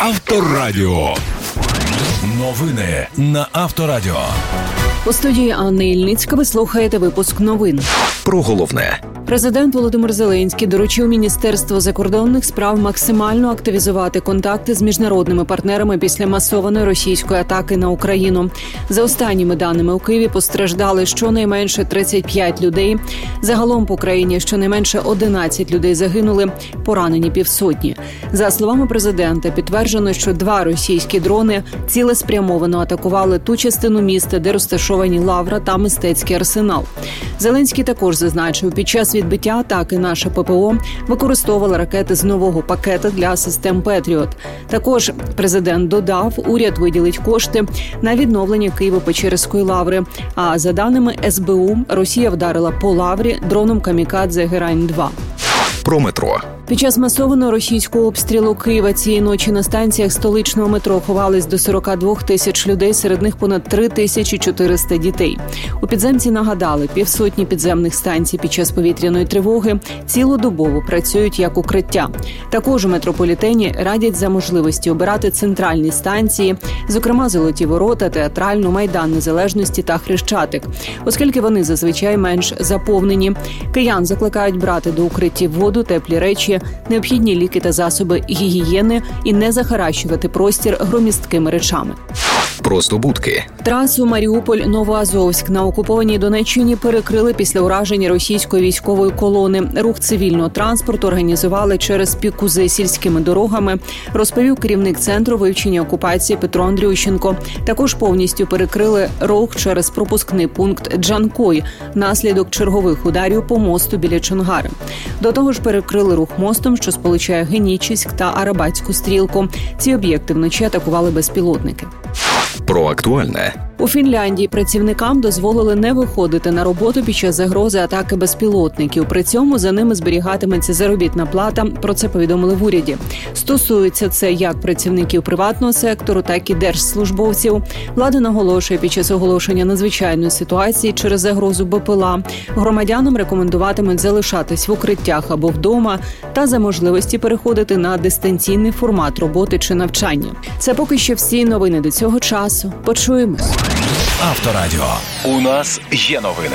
Авторадіо. Новини на Авторадіо. У студії Анни Ільницька ви слухаєте випуск новин. Про головне. Президент Володимир Зеленський доручив Міністерству закордонних справ максимально активізувати контакти з міжнародними партнерами після масованої російської атаки на Україну. За останніми даними, у Києві постраждали щонайменше 35 людей. Загалом по країні щонайменше 11 людей загинули, поранені півсотні. За словами президента, підтверджено, що 2 російські дрони цілеспрямовано атакували ту частину міста, де розташовані Лавра та мистецький арсенал. Зеленський також зазначив, під час відбиття атаки наша ППО використовувала ракети з нового пакета для систем «Петріот». Також президент додав, уряд виділить кошти на відновлення Києво-Печерської лаври. А за даними СБУ, Росія вдарила по лаврі дроном «Камікадзе Герань-2». Про метро. Під час масованого російського обстрілу Києва цієї ночі на станціях столичного метро ховались до 42 тисяч людей, серед них понад 3400 дітей. У підземці нагадали, півсотні підземних станцій під час повітряної тривоги цілодобово працюють як укриття. Також у метрополітені радять за можливості обирати центральні станції, зокрема Золоті Ворота, Театральну, Майдан Незалежності та Хрещатик, оскільки вони зазвичай менш заповнені. Киян закликають брати до укриттів воду, теплі речі, необхідні ліки та засоби гігієни і не захаращувати простір громісткими речами. Просто будки. Трасу Маріуполь-Новоазовськ на окупованій Донеччині перекрили після ураження російської військової колони. Рух цивільного транспорту організували через пікузи сільськими дорогами, розповів керівник Центру вивчення окупації Петро Андрющенко. Також повністю перекрили рух через пропускний пункт Джанкой внаслідок чергових ударів по мосту біля Чонгари. До того ж перекрили рух мостом, що сполучає Генічеськ та Арабатську стрілку. Ці об'єкти вночі атакували безпілотники. Про актуальне. У Фінляндії працівникам дозволили не виходити на роботу під час загрози атаки безпілотників. При цьому за ними зберігатиметься заробітна плата. Про це повідомили в уряді. Стосується це як працівників приватного сектору, так і держслужбовців. Влада наголошує, під час оголошення надзвичайної ситуації через загрозу БПЛА громадянам рекомендуватимуть залишатись в укриттях або вдома та за можливості переходити на дистанційний формат роботи чи навчання. Це поки що всі новини до цього часу. Почуємось. Авторадіо. У нас є новини.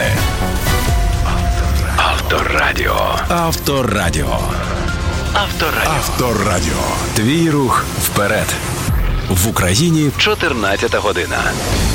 Авторадіо. Авторадіо. Авторадіо. Авторадіо. Твій рух вперед. В Україні 14 година.